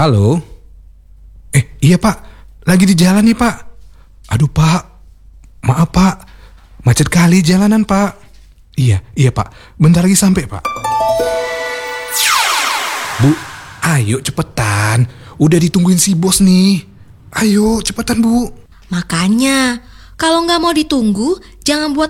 Halo? Iya Pak, lagi di jalan nih Pak. Aduh Pak, maaf Pak, macet kali jalanan Pak. Iya Pak, bentar lagi sampai Pak. Bu, ayo cepetan, udah ditungguin si bos nih. Ayo cepetan Bu. Makanya, kalau nggak mau ditunggu, jangan buat